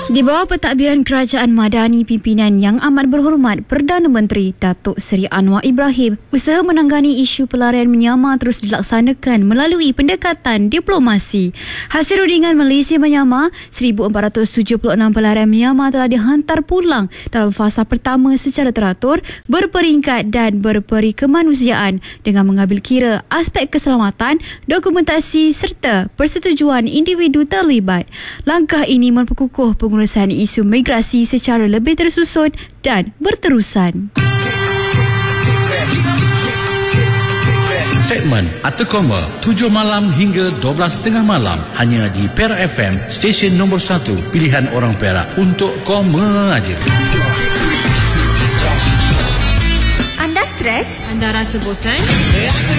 Di bawah pentadbiran Kerajaan Madani pimpinan Yang Amat Berhormat Perdana Menteri Datuk Seri Anwar Ibrahim, usaha menangani isu pelarian Myanmar terus dilaksanakan melalui pendekatan diplomasi. Hasil rundingan Malaysia-Myanmar, 1,476 pelarian Myanmar telah dihantar pulang dalam fasa pertama secara teratur, berperingkat dan berperi kemanusiaan dengan mengambil kira aspek keselamatan, dokumentasi serta persetujuan individu terlibat. Langkah ini memperkukuh pengurusan isu migrasi secara lebih tersusun dan berterusan. Segmen Atau Koma 7 malam hingga 12.30 malam hanya di Perak FM, stesen nombor 1 pilihan orang Perak untuk koma aja. Anda stres? Anda rasa bosan?